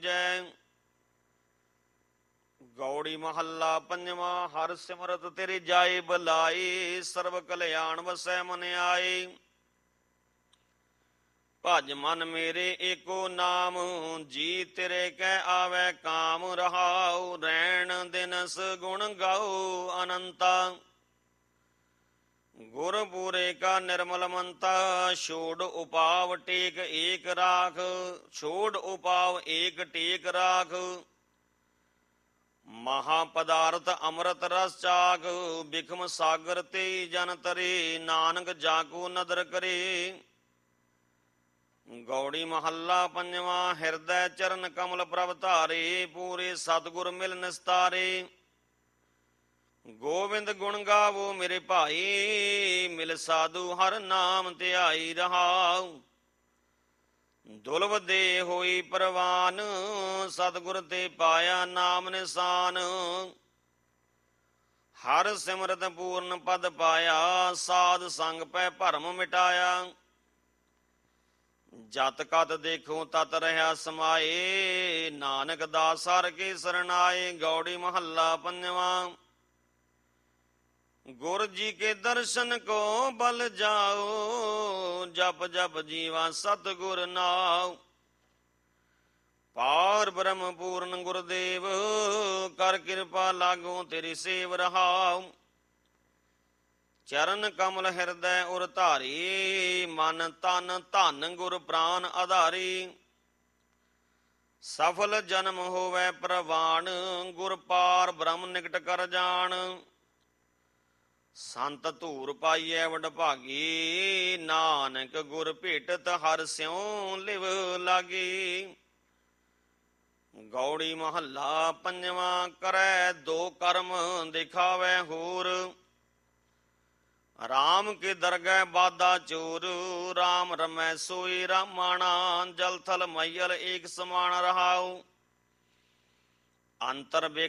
ਜੈ। ਗੌੜੀ ਮਹੱਲਾ ਪੰਜਵਾਂ। ਹਰ ਸਿਮਰਤ ਤੇਰੇ ਜਾਏ ਬਲਾਈ, ਸਰਬ ਕਲਿਆਣ ਵਸੈ ਮਨ ਆਏ। ਭਜ ਮਨ ਮੇਰੇ ਏਕੋ ਨਾਮ, ਜੀ ਤੇਰੇ ਕੈ ਆਵੈ ਕਾਮ। ਰਹਾਉ ਰੈਣ ਦਿਨਸ ਗੁਣ ਗਾਉ ਅਨੰਤਾ। ਗੁਰ ਪੂਰੇ ਕਾ ਨਿਰਮਲ ਮੰਤਾ, ਛੋੜ ਉਪਾਵ ਟੇਕ ਏਕ ਰਾਖ। ਛੋੜ ਉਪਾਵ ਏਕ ਟੇਕ ਰਾਖ। ਮਹਾ ਪਦਾਰਥ ਅੰਮ੍ਰਿਤ ਰਸ ਚਾਖ, ਬਿਖਮ ਸਾਗਰ ਤੇ ਜਨ ਤਰੇ। ਨਾਨਕ ਜਾਕੋ ਨਦਰ ਕਰੇ। ਗੌੜੀ ਮਹੱਲਾ ਪੰਜਵਾਂ। ਹਿਰਦੈ ਚਰਨ ਕਮਲ ਪ੍ਰਭ ਧਾਰੇ, ਪੂਰੇ ਸਤਿਗੁਰ ਮਿਲ ਨਿਸਤਾਰੇ। ਗੋਬਿੰਦ ਗੁਣ ਗਾਵੋ ਮੇਰੇ ਭਾਈ, ਮਿਲ ਸਾਧੂ ਹਰ ਨਾਮ ਧਿਆਈ। ਰਹਾਉ ਦੁਲਬ ਦੇ ਹੋਈ ਪ੍ਰਵਾਨ, ਸਤਿਗੁਰ ਤੇ ਪਾਇਆ ਨਾਮ ਨਿਸ਼ਾਨ। ਹਰ ਸਿਮਰਤ ਪੂਰਨ ਪਦ ਪਾਇਆ, ਸਾਧ ਸੰਗ ਪੈ ਭਰਮ ਮਿਟਾਇਆ। ਜਤ ਕਤ ਦੇਖੋ ਤਤ ਰਹਾ ਸਮਾਏ, ਨਾਨਕ ਦਾਸ ਹਰਿ ਕੇ ਸਰਨਾਏ। ਗੌੜੀ ਮਹੱਲਾ ਪੰਜਵਾਂ। ਗੁਰ ਜੀ ਕੇ ਦਰਸ਼ਨ ਕੋ ਬਲ ਜਾਓ, ਜਪ ਜਪ ਜੀਵਾ ਸਤਿਗੁਰ ਨਾਉ। ਪਾਰ ਬ੍ਰਹਮ ਪੂਰਨ ਗੁਰਦੇਵ, ਕਰ ਕਿਰਪਾ ਲਾਗੋ ਤੇਰੀ ਸੇਵ। ਰਹਾਉ ਚਰਨ ਕਮਲ ਹਿਰਦੈ ਉਰ ਧਾਰੀ, ਮਨ ਤਨ ਧਨ ਗੁਰ ਪ੍ਰਾਨ ਆਧਾਰੀ। ਸਫਲ ਜਨਮ ਹੋਵੈ ਪ੍ਰਵਾਨ, ਗੁਰ ਪਾਰ ਬ੍ਰਹਮ ਨਿਕਟ ਕਰ ਜਾਣ। ਸੰਤ ਧੂਰ ਪਾਈਐ ਵਡਭਾਗੀ, ਨਾਨਕ ਗੁਰ ਭੇਟਤ ਹਰਿ ਸਿਉ ਲਿਵ ਲਾਗੀ। ਗੌੜੀ ਮਹੱਲਾ ਪੰਜਵਾਂ। ਕਰੈ ਦੋ ਕਰਮ ਦਿਖਾਵੈ ਹੋਰ, ਰਾਮ ਕੇ ਦਰਗਹਿ ਬਾਧਾ ਚੋਰ। ਰਾਮ ਰਮੈ ਸੋਈ ਰਾਮਾਣਾ, ਜਲ ਥਲ ਮਈਲ ਏਕ ਸਮਾਨ। ਰਹਾਉ ਅੰਤਰ